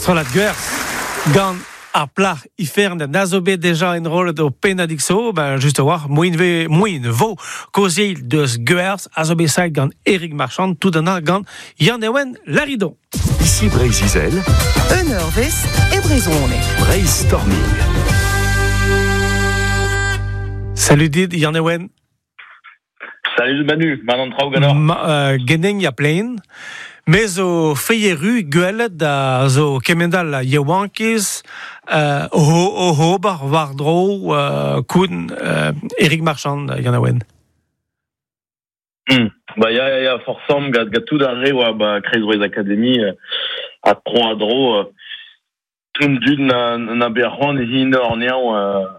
la guerre, gant a plat ifern nazobe déjà en rôle de penadixo, juste voir, moins vo causil de guerres, azobe side gant Eric Marchand, tout d'un gant Yann Ewen Laridon. Ici Brésil, Eurvest et Brezone. Brainstorming. Salut Did, Yann Ewen. Salut Manu, Manon Trauganor. Geneng ya plein. Mais au feyeru guelet da zo kemendal yewankis bar vardro kun Eric Marchand Yanawen. Bah ya forcément gat tout d'arrêt wa Crazy Academy à tron adro tout d'une na berron hi nornian